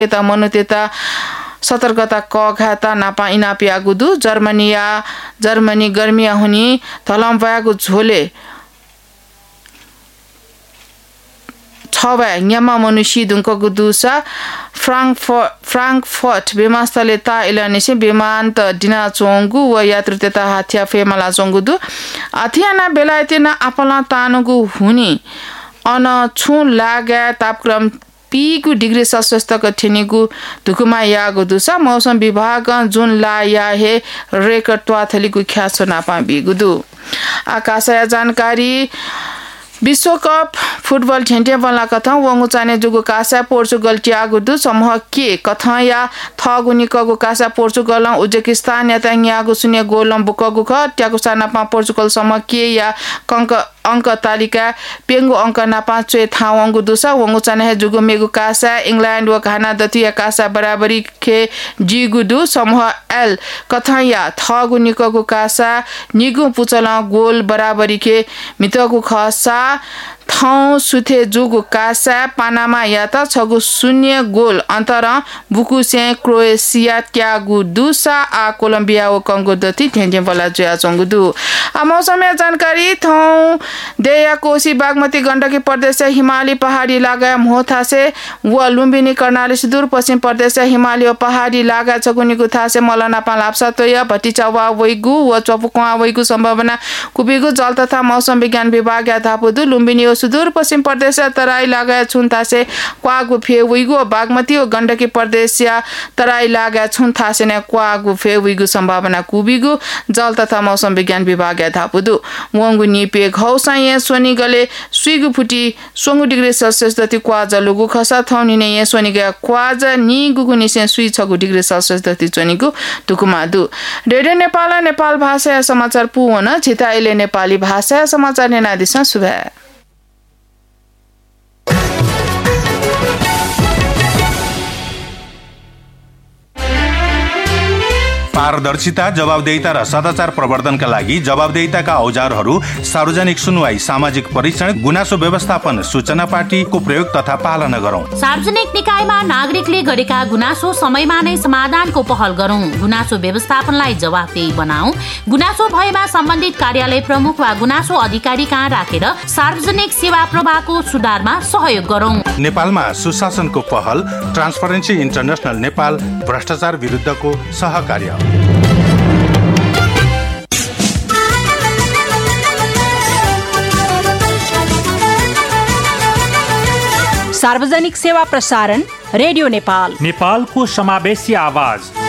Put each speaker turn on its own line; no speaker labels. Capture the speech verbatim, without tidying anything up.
तेता मनु तेता सतर्कता क खाता नापा इनापी आगुदु जर्मनिया जर्मनी गर्मिया हुनी थलम पाएको झोले छवा न्यामा मनुष्य दुंको दुसा फ्रांकफर्ट फ्रांकफर्ट विमानस्थले ता इलानेसे विमान त दिना चोंगु व यात्रु तेता हाथिया फेमला चोंगु दु आथियाना बेलायतेना आपला तानुगु हुनी अन छु लागा तापक्रम पीगु डिग्री सेल्सियस तक ठेनेगु दुकुमा यागु दुसा मौसम विभाग जुन ला या हे रेकर्ड त्वाथलीगु ख्यासो नापा बिगु दु आकाशया जानकारी विश्वकप फुटबल च्याम्पियनला कथा वंगु चाने जुगु कासा पोर्चुगल त्यागु दु समूह के कथा या थगुनिकगु कासा पोर्चुगल उज्बेकिस्तान या तंगयागु सुने गोलम बुकगु ख त्यागु साना पा पोर्चुगल समूह के या कंक अंक तालिका पेंगु अंक नापा चे थावंगु दुसा वंगु चाने जुगु मेगु कासा इंग्लैंड व घाना दतिया कासा बराबरी के जिगु दु समूह एल कथा या थगुनिकगु कासा निगु पुचला गोल बराबरी के मितगु खसा थौ सुथे जुगु कासा पानामा या त छगु शून्य गोल अन्तर बुकुसे क्रोएसिया त्यागु दुसा आ कोलम्बिया व कंगो दति थेन्जे बला जया चंगु दु आ मौसम जानकारी थौ देया कोसी बागमती गण्डकी प्रदेश हिमाली पहाडी लागा मोथासे व लुम्बिनी कर्णाली सुदूर पश्चिम प्रदेश हिमाली पहाडी लागा छगुनीगु थासे मलना पालाप्सा तोया भटिचावा वैगु व चपुकवा वैगु सम्भावना कुबिगु जल तथा मौसम विज्ञान विभाग या थापुदु लुम्बिनी सुदूर पश्चिम प्रदेश तराई लागा छुन्तासे क्वागु फे वैगु बागमती व गण्डकी प्रदेश तराई लागा छुन्तासे ने क्वागु फे वैगु सम्भावना कुबिगु जल तथा मौसम विज्ञान विभाग या थापुदु वंगु निपे घौसाय सोनी गले सुइगु फुटी सोंगु डिग्री सेल्सियस दति क्वाज लुगु खसा थौनी ने ये सोनी ग क्वाज नि गुगु निसे सुइ छगु डिग्री सेल्सियस दति चनिगु दुकुमा दु रेडियो नेपाल नेपाल भाषा समाचार पुवन छिताइले नेपाली भाषा समाचार नेना दिसा सुभा
पारदर्शिता जवाबदेहिता र सदाचार प्रवर्धनका लागि जवाबदेहिताका औजारहरू सार्वजनिक सुनवाई सामाजिक परीक्षण गुनासो व्यवस्थापन सूचना पार्टीको प्रयोग तथा पालना गरौं।
सार्वजनिक निकायमा नागरिकले गरेका गुनासो समयमा नै समाधानको पहल गरौं। गुनासो व्यवस्थापनलाई जवाबदेही बनाऊ। गुनासो भएमा सम्बन्धित कार्यालय प्रमुख वा गुनासो अधिकारी कहाँ राखेर सार्वजनिक सेवा प्रवाहको सुधारमा सहयोग गरौं।
नेपालमा सुशासनको पहल ट्रान्सपरेन्सी इन्टरनेशनल नेपाल भ्रष्टाचार विरुद्धको सहकार्य।
सार्वजनिक सेवा प्रसारण रेडियो नेपाल
नेपालको समावेशी आवाज